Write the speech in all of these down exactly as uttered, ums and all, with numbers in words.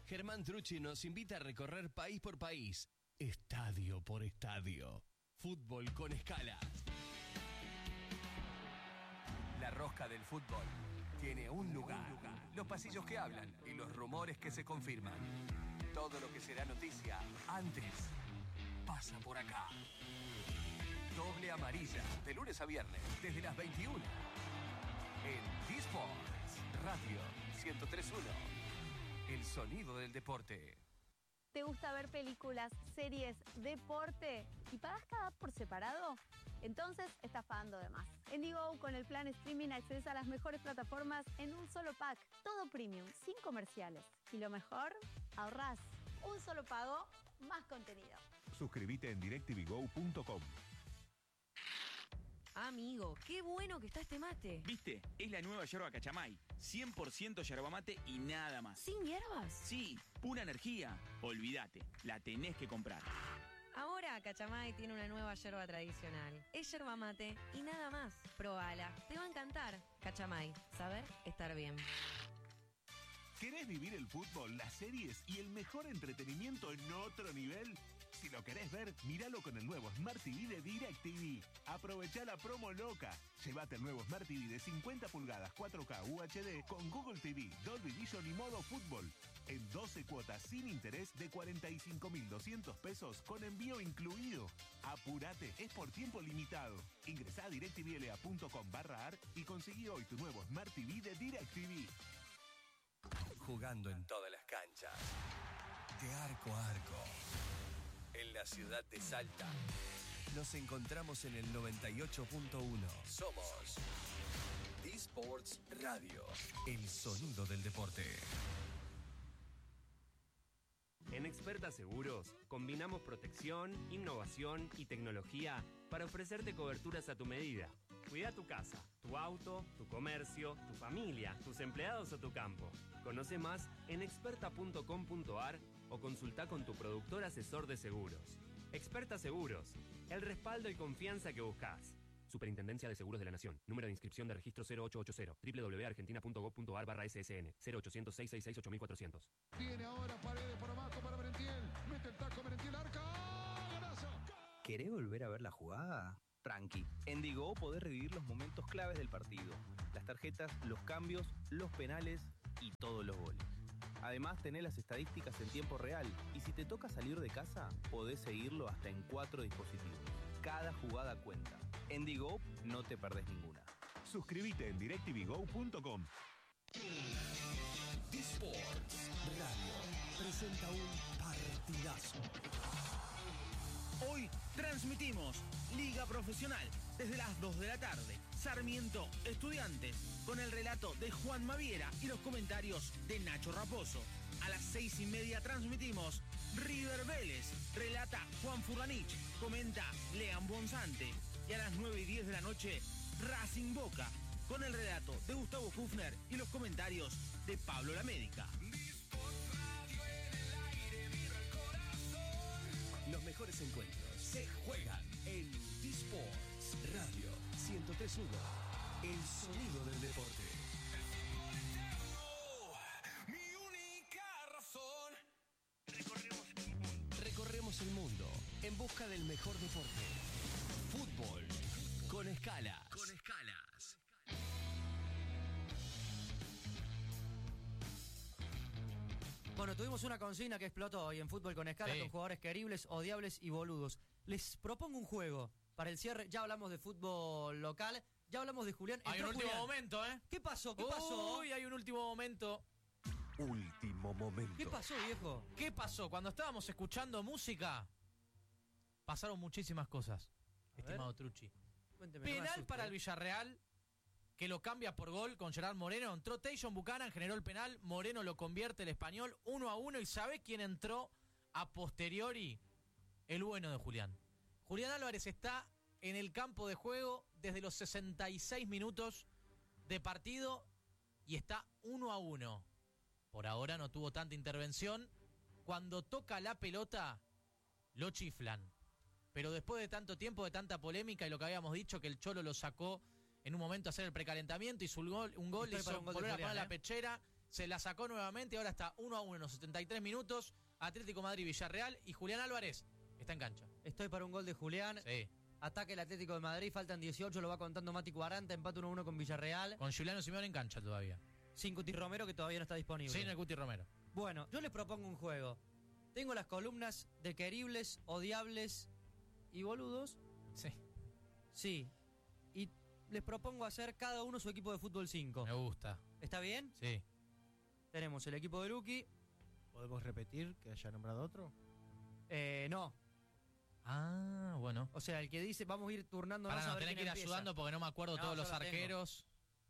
Germán Trucci nos invita a recorrer país por país, estadio por estadio. Fútbol con escalas. La rosca del fútbol tiene un lugar. Los pasillos que hablan y los rumores que se confirman. Todo lo que será noticia antes pasa por acá. Doble amarilla, de lunes a viernes, desde las veintiuna. En D-Sports Radio ciento tres punto uno. El sonido del deporte. ¿Te gusta ver películas, series, deporte y pagas cada por separado? Entonces estás pagando de más. En Digo, con el plan streaming accedes a las mejores plataformas en un solo pack. Todo premium, sin comerciales. Y lo mejor, ahorrás. Un solo pago, más contenido. Suscríbete en directv go punto com. Amigo, qué bueno que está este mate. ¿Viste? Es la nueva yerba Cachamay. cien por ciento yerba mate y nada más. ¿Sin hierbas? Sí, pura energía. Olvídate, la tenés que comprar. Ahora Cachamay tiene una nueva yerba tradicional. Es yerba mate y nada más. Probala, te va a encantar. Cachamay, saber estar bien. ¿Querés vivir el fútbol, las series y el mejor entretenimiento en otro nivel? Si lo querés ver, míralo con el nuevo Smart T V de DirecTV. Aprovechá la promo loca. Llévate el nuevo Smart T V de cincuenta pulgadas cuatro K U H D con Google T V, Dolby Vision y modo fútbol. En doce cuotas sin interés de cuarenta y cinco mil doscientos pesos con envío incluido. Apurate, es por tiempo limitado. Ingresá a directvla punto com barra ar y conseguí hoy tu nuevo Smart T V de DirecTV. Jugando en todas las canchas. De arco a arco. En la ciudad de Salta. Nos encontramos en el noventa y ocho punto uno. Somos D-Sports Radio. El sonido del deporte. En Experta Seguros, combinamos protección, innovación y tecnología para ofrecerte coberturas a tu medida. Cuida tu casa, tu auto, tu comercio, tu familia, tus empleados o tu campo. Conoce más en experta punto com punto ar o consulta con tu productor asesor de seguros. Experta Seguros, el respaldo y confianza que buscas. Superintendencia de Seguros de la Nación. Número de inscripción de registro cero ocho ocho cero. doble u doble u doble u punto argentina punto gob punto ar barra ese ese ene. cero ochocientos seis sesenta y seis ocho mil cuatrocientos. Viene ahora Paredes por abajo para Merentiel. Mete el taco Merentiel, arca. ¡Golazo! ¿Querés volver a ver la jugada? Tranqui. En Digo podés revivir los momentos claves del partido. Las tarjetas, los cambios, los penales y todos los goles. Además, tenés las estadísticas en tiempo real. Y si te toca salir de casa, podés seguirlo hasta en cuatro dispositivos. Cada jugada cuenta. En Digo no te perdés ninguna. Suscríbete en directv go punto com. D-Sports Radio presenta un partidazo. Hoy transmitimos Liga Profesional desde las dos de la tarde. Sarmiento Estudiantes con el relato de Juan Maviera y los comentarios de Nacho Raposo. A las seis y media transmitimos River Vélez. Relata Juan Furlanich. Comenta Lean Bonzante. Y a las nueve y diez de la noche Racing Boca con el relato de Gustavo Kufner y los comentarios de Pablo La Médica. Los mejores encuentros se juegan en D-Sports Radio ciento tres punto uno. El sonido del deporte. Mi única razón. Recorremos el mundo. Recorremos el mundo en busca del mejor deporte. Fútbol con escalas. Con escalas. Bueno, tuvimos una consigna que explotó hoy en Fútbol con Escalas, sí, con jugadores queribles, odiables y boludos. Les propongo un juego para el cierre. Ya hablamos de fútbol local, ya hablamos de Julián. Hay un último Julián. momento, ¿eh? ¿Qué pasó? ¿Qué pasó? Uy, hay un último momento. Último momento. ¿Qué pasó, viejo? ¿Qué pasó? Cuando estábamos escuchando música, pasaron muchísimas cosas, A estimado ver. Trucci. Cuénteme, no me Penal asuste, para el ¿eh? Villarreal, que lo cambia por gol con Gerard Moreno. Entró Tayson Buchanan, generó el penal. Moreno lo convierte el Español uno a uno. ¿Y sabe quién entró a posteriori? El bueno de Julián. Julián Álvarez está en el campo de juego desde los sesenta y seis minutos de partido y está uno a uno. Por ahora no tuvo tanta intervención. Cuando toca la pelota, lo chiflan. Pero después de tanto tiempo, de tanta polémica y lo que habíamos dicho, que el Cholo lo sacó en un momento a hacer el precalentamiento, hizo un gol, un gol, hizo un gol de volver a Julián, poner ¿eh? la pechera se la sacó nuevamente, ahora está uno a uno en los setenta y tres minutos. Atlético Madrid-Villarreal y Julián Álvarez está en cancha. Estoy para un gol de Julián. Sí. Ataque el Atlético de Madrid, faltan dieciocho, lo va contando Mati cuarenta, empate uno a uno con Villarreal. Con Juliano Simeone en cancha todavía. Sin Cuti Romero, que todavía no está disponible. Sin el Cuti Romero. Bueno, yo les propongo un juego. Tengo las columnas de queribles, odiables y boludos. Sí. Sí. Y les propongo hacer cada uno su equipo de fútbol cinco. Me gusta. ¿Está bien? Sí. Tenemos el equipo de Luqui. ¿Podemos repetir que haya nombrado otro? Eh, no. Ah, bueno. O sea, el que dice, vamos a ir turnándonos Para a no ver tener que quién ir empieza. ayudando porque no me acuerdo No, todos yo los lo tengo. arqueros.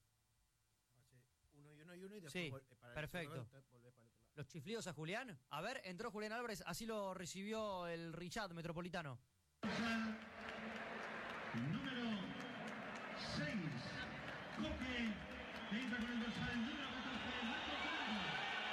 Uno y uno y uno y después Sí, vol- para el perfecto. segundo, volvés para el otro lado. Los chiflidos a Julián. A ver, entró Julián Álvarez, así lo recibió el Richard Metropolitano. Número seis. Coque. Entra con el dorsal número catorce. Marcos Fernando.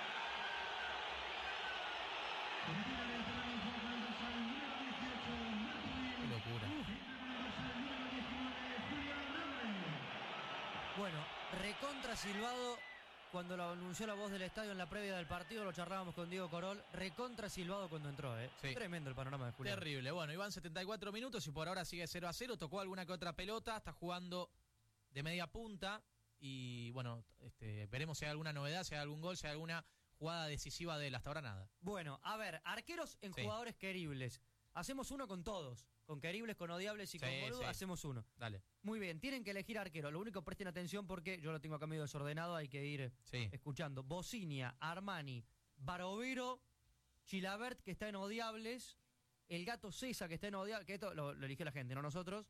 Retira el terreno de juego con el dorsal número dieciocho. Martín. Qué locura. Entra con el dorsal número diecinueve. Julián Álvarez. Bueno, recontra silbado. Cuando lo anunció la voz del estadio en la previa del partido, lo charlábamos con Diego Corol. Recontra silbado cuando entró, ¿eh? Sí. Tremendo el panorama de Julián. Terrible. Bueno, iban setenta y cuatro minutos y por ahora sigue cero a cero. Tocó alguna que otra pelota. Está jugando de media punta. Y bueno, este, veremos si hay alguna novedad, si hay algún gol, si hay alguna jugada decisiva de él. Hasta ahora nada. Bueno, a ver, arqueros en Sí. jugadores queribles. Hacemos uno con todos. Con queribles, con odiables y Sí, con boludos, sí. hacemos uno. Dale. Muy bien, tienen que elegir arquero. Lo único, presten atención porque yo lo tengo acá medio desordenado, hay que ir Sí. escuchando. Bocinia, Armani, Barovero, Chilabert, que está en odiables, el Gato César, que está en odiables, que esto lo, lo eligió la gente, no nosotros.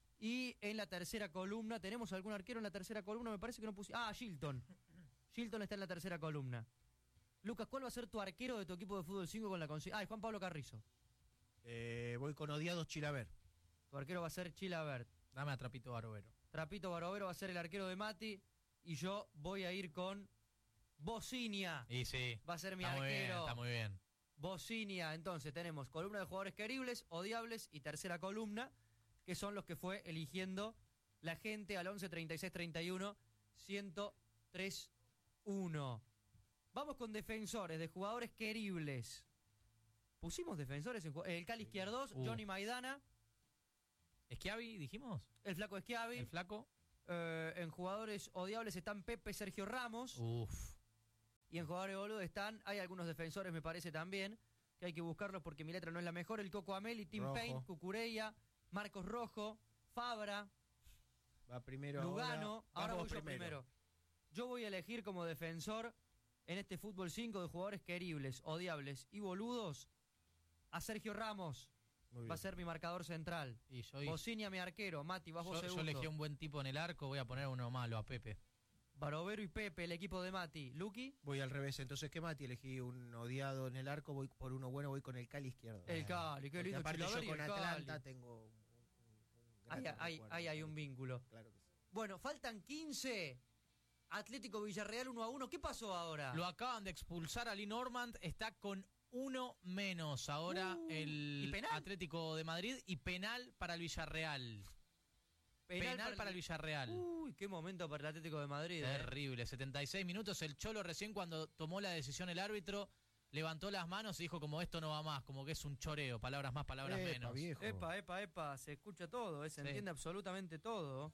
Y en la tercera columna, ¿tenemos algún arquero en la tercera columna? Me parece que no puse... Ah, Shilton. Shilton está en la tercera columna. Lucas, ¿cuál va a ser tu arquero de tu equipo de fútbol cinco con la consigna? Ah, y Juan Pablo Carrizo. Eh, voy con odiados Chilaver. Tu arquero va a ser Chilabert. Dame a Trapito Barovero. Trapito Barovero va a ser el arquero de Mati. Y yo voy a ir con Bocinia. Y sí. Va a ser mi Está muy bien, arquero. está muy bien. Bocinia. Entonces tenemos columna de jugadores queribles, odiables y tercera columna, que son los que fue eligiendo la gente al once treinta y seis treinta y uno ciento tres uno. Vamos con defensores de jugadores queribles. Pusimos defensores en ju- el Cali Izquierdos, Uh. Johnny Maidana, ¿Schiavi dijimos? el Flaco Schiavi. ¿El flaco? Eh, en jugadores odiables están Pepe, Sergio Ramos. Uf. Y en jugadores boludos están, hay algunos defensores me parece también, que hay que buscarlos porque mi letra no es la mejor. El Coco Ameli, Tim Rojo. Payne, Cucureya, Marcos Rojo, Fabra, Va primero Lugano. ahora. Ahora Vas voy vos yo primero. Yo voy a elegir como defensor en este fútbol cinco de jugadores queribles, odiables y boludos a Sergio Ramos. Muy bien. Va a ser mi marcador central. Y yo, Bocinia, mi arquero. Mati, vas vos yo, yo segundo. elegí un buen tipo en el arco, voy a poner uno malo, a Pepe. Barovero y Pepe, el equipo de Mati. Luqui, Voy al revés, entonces ¿qué Mati? Elegí un odiado en el arco, voy por uno bueno, voy con el Cali izquierdo. el Cali, qué Porque lindo. aparte Chilaver yo y con el Atlanta Cali. tengo un, un- un Ahí, grato ahí, recuerdo, ahí hay claro un que- vínculo. Claro que sí. Bueno, faltan quince. Atlético Villarreal uno a uno. ¿Qué pasó ahora? Lo acaban de expulsar a Lee Normand, está con uno menos ahora Uh, el ¿y penal? Atlético de Madrid y penal para el Villarreal. Penal, para, el Villarreal. Uy, qué momento para el Atlético de Madrid. eh. Terrible, setenta y seis minutos. El Cholo recién cuando tomó la decisión el árbitro levantó las manos y dijo como esto no va más, como que es un choreo, palabras más, palabras Epa, menos. viejo. Epa, epa, epa, se escucha todo, eh, se Sí. entiende absolutamente todo.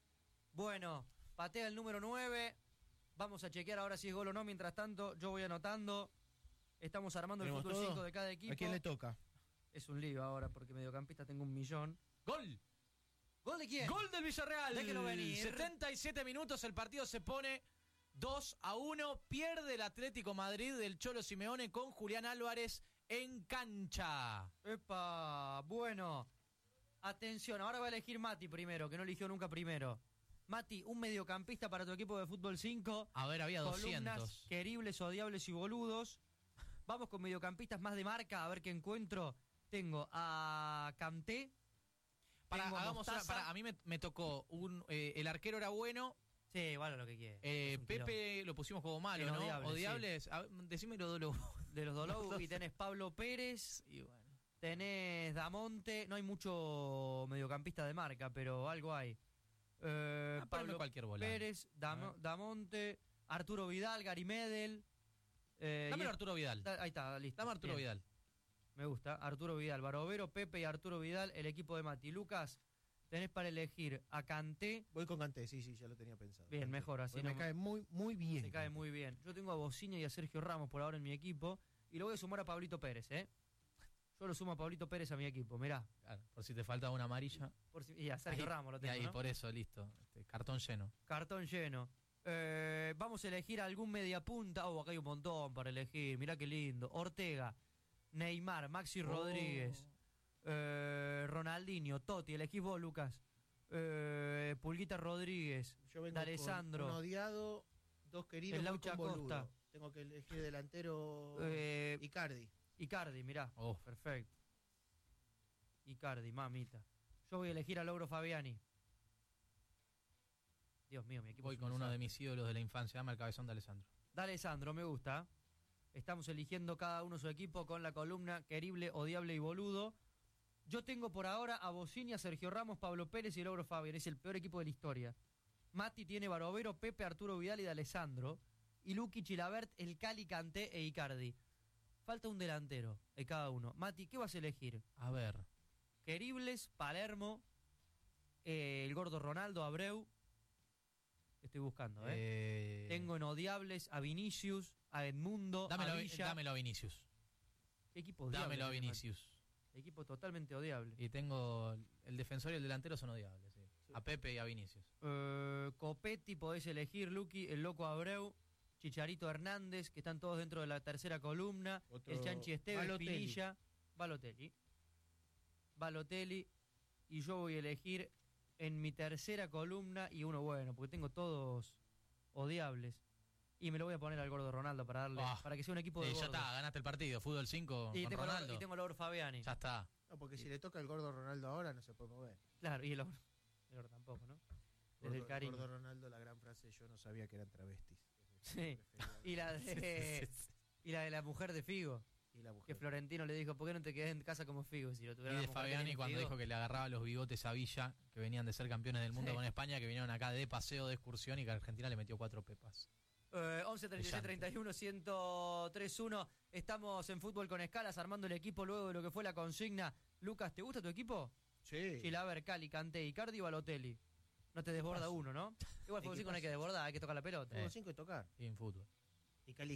Bueno, patea el número nueve. Vamos a chequear ahora si es gol o no. Mientras tanto, yo voy anotando. Estamos armando el ¿Tenemos fútbol todo? cinco de cada equipo. ¿A quién le toca? Es un lío ahora porque mediocampista tengo un millón. ¡Gol! ¿Gol de quién? ¡Gol del Villarreal! Déjelo venir. setenta y siete minutos, el partido se pone dos a uno. Pierde el Atlético Madrid del Cholo Simeone con Julián Álvarez en cancha. Epa, bueno. Atención, ahora va a elegir Mati primero, que no eligió nunca primero. Mati, un mediocampista para tu equipo de fútbol cinco. A ver, había Columnas doscientos. queribles, odiables y boludos. Vamos con mediocampistas más de marca, a ver qué encuentro. Tengo a Kanté. Para, tengo a hagamos una- Mostaza. para, a mí me, me tocó, un eh, el arquero era bueno, Sí, bueno, lo que quiere. eh, Es un Pepe lo pusimos como malo, En ¿no? odiables, Odiables. A ver, decímelo de lo... de los Dolou. Y tenés Pablo Pérez. Y bueno. Tenés Damonte. No hay mucho mediocampista de marca, pero algo hay. Eh, Ah, poneme Pablo cualquier volante. Pérez, Damo- A ver. Damonte, Arturo Vidal, Gary Medel. Eh, Dámelo y- Arturo Vidal. Da- ahí está, listo. Dame Arturo Bien. Vidal. Me gusta. Arturo Vidal, Barovero, Pepe y Arturo Vidal, el equipo de Mati. Lucas, tenés para elegir a Kanté. Voy con Kanté, sí, sí, ya lo tenía pensado. Bien, Kanté. mejor así. Porque no me cae muy, muy bien. Me cae muy bien. Yo tengo a Bociña y a Sergio Ramos por ahora en mi equipo. Y lo voy a sumar a Pablito Pérez, ¿eh? Yo lo sumo a Pablito Pérez a mi equipo, mirá. Claro, por si te falta una amarilla. Por si- y a Sergio Ahí- Ramos lo y tengo, ahí, ¿no? por eso, listo. Este, cartón lleno. Cartón lleno. Eh, vamos a elegir algún mediapunta. Oh, acá hay un montón para elegir. Mirá qué lindo. Ortega, Neymar, Maxi Rodríguez, eh, Ronaldinho, Totti. Elegís vos, Lucas. Eh, Pulguita Rodríguez, Yo vengo D'Alessandro. con un odiado, dos queridos, El voy Laucha con boludo. Costa. Tengo que elegir delantero Eh, Icardi. Icardi, mirá. Oh. Perfecto. Icardi, mamita. Yo voy a elegir a Lauro Fabiani. Dios mío, mi equipo Voy es un con uno de desastre. mis ídolos de la infancia. Dame el cabezón de Alessandro. Dale, Sandro, me gusta. Estamos eligiendo cada uno su equipo con la columna querible, odiable y boludo. Yo tengo por ahora a Bociña, Sergio Ramos, Pablo Pérez y Lauro Fabián. Es el peor equipo de la historia. Mati tiene Barovero, Pepe, Arturo Vidal y D'Alessandro. Y Luqui, Chilabert, El Cali, Kanté e Icardi. Falta un delantero de cada uno. Mati, ¿qué vas a elegir? A ver. Queribles, Palermo, eh, el gordo Ronaldo, Abreu. Estoy buscando, ¿eh? Eh, Tengo en odiables a Vinicius, a Edmundo, dámelo, a a- Villa. dámelo a Vinicius. ¿Qué equipo odiable? Dámelo a tiene, Vinicius. Mati? Equipo totalmente odiable. Y tengo el defensor y el delantero son odiables. Sí. A Pepe y a Vinicius. Eh, Copetti podés elegir, Luqui, el loco Abreu, Chicharito Hernández, que están todos dentro de la tercera columna. Otro- El Chanchi Esteves, Balotelli. Pinilla, Balotelli. Balotelli. Y yo voy a elegir en mi tercera columna y uno bueno, porque tengo todos odiables. Y me lo voy a poner al gordo Ronaldo para darle, Ah, para que sea un equipo de Eh, ya gordos. está, ganaste el partido. Fútbol cinco Y con tengo, a Lauro- Ronaldo. y tengo a Lauro Fabiani. Ya está. No, porque si le toca el gordo Ronaldo ahora no se puede mover. Claro, y el Lauro, el Lauro tampoco, ¿no? Desde el Gordo, cariño. gordo Ronaldo, la gran frase, yo no sabía que eran travestis. Sí. Y la de y la de la mujer de Figo. Y la mujer. Que Florentino le dijo, ¿por qué no te quedas en casa como Figo? Si lo Y tuviera de una mujer que Fabiani tiene cuando Figo. dijo que le agarraba los bigotes a Villa, que venían de ser campeones del mundo Sí. con España, que vinieron acá de paseo, de excursión y que Argentina le metió cuatro pepas. Eh, once, treinta y seis, treinta y uno, ciento tres uno. Estamos en Fútbol con Escalas armando el equipo luego de lo que fue la consigna. Lucas, ¿te gusta tu equipo? Sí. Chilaver, Cali, Kanté, Icardi y Balotelli. No te desborda uno, ¿no? Igual ¿Y fútbol qué cinco no hay que pasa? desbordar, hay que tocar la pelota. Fútbol cinco y tocar. Y en fútbol. Y Cali